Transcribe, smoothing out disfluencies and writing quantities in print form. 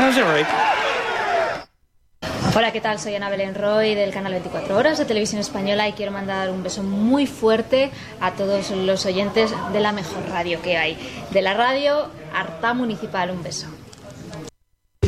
How's it, right? Hola, ¿qué tal? Soy Ana Belén Roy del canal 24 Horas de Televisión Española y quiero mandar un beso muy fuerte a todos los oyentes de la mejor radio que hay. De la radio Artà Municipal, un beso.